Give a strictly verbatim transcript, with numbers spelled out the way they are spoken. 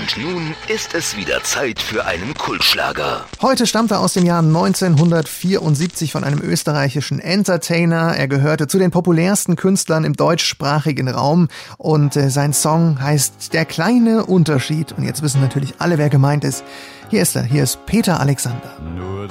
Und nun ist es wieder Zeit für einen Kultschlager. Heute stammt er aus dem Jahr neunzehnhundertvierundsiebzig von einem österreichischen Entertainer. Er gehörte zu den populärsten Künstlern im deutschsprachigen Raum und äh, sein Song heißt Der kleine Unterschied. Und jetzt wissen natürlich alle, wer gemeint ist. Hier ist er, hier ist Peter Alexander. Nur